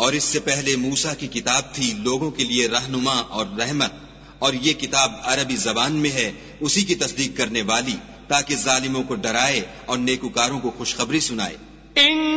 और इससे पहले मूसा की किताब थी लोगों के लिए रहनुमा और रहमत, और ये किताब अरबी जबान में है, उसी की तस्दीक करने वाली, ताकि जालिमों को डराए और नेकुकारों को खुशखबरी सुनाए।